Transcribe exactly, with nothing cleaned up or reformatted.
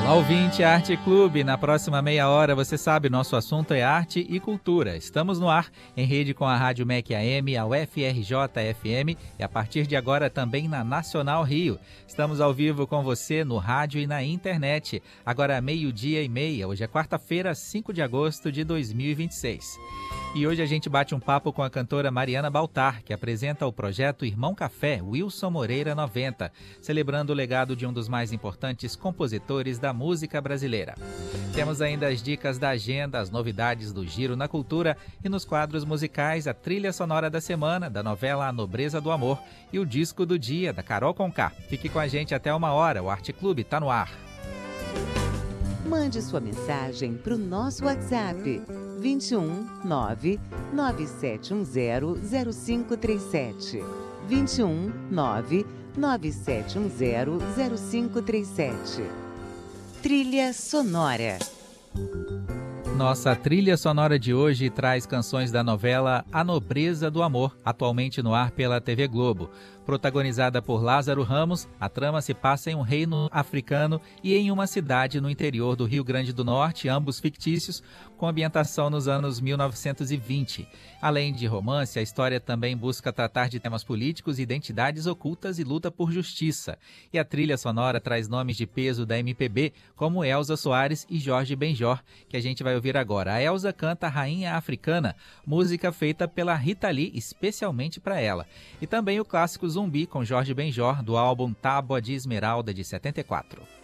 Olá, ouvinte Arte Clube. Na próxima meia hora, você sabe, nosso assunto é arte e cultura. Estamos no ar, em rede com a Rádio M E C A M, a U F R J F M e a partir de agora também na Nacional Rio. Estamos ao vivo com você no rádio e na internet. Agora meio-dia e meia. Hoje é quarta-feira, cinco de agosto de dois mil e vinte e seis. E hoje a gente bate um papo com a cantora Mariana Baltar, que apresenta o projeto Irmão Café, Wilson Moreira noventa, celebrando o legado de um dos mais importantes compositores da música brasileira. Temos ainda as dicas da agenda, as novidades do Giro na Cultura e nos quadros musicais a trilha sonora da semana, da novela A Nobreza do Amor e o disco do dia, da Carol Conká. Fique com a gente até uma hora, o Arte Clube está no ar. Mande sua mensagem para o nosso WhatsApp vinte e um, nove, nove sete um zero, zero cinco três sete. vinte e um, nove, nove sete um zero, zero cinco três sete. Trilha sonora. Nossa trilha sonora de hoje traz canções da novela A Nobreza do Amor, atualmente no ar pela T V Globo. Protagonizada por Lázaro Ramos, a trama se passa em um reino africano e em uma cidade no interior do Rio Grande do Norte, ambos fictícios, com ambientação nos anos mil novecentos e vinte. Além de romance, a história também busca tratar de temas políticos, identidades ocultas e luta por justiça. E a trilha sonora traz nomes de peso da M P B, como Elza Soares e Jorge Benjor, que a gente vai ouvir agora. A Elza canta Rainha Africana, música feita pela Rita Lee especialmente para ela. E também o clássico Zumbi com Jorge Benjor, do álbum Tábua de Esmeralda de setenta e quatro.